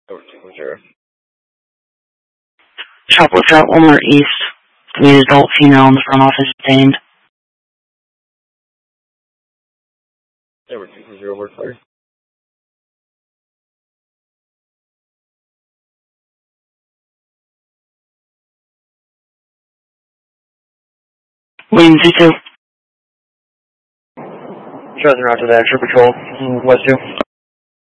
Over 210. Shop Lookout, Walmart East. The adult female in the front office detained. Over 210, word clear. William 22. Trust Roger that, Trooper Patrol, West 2.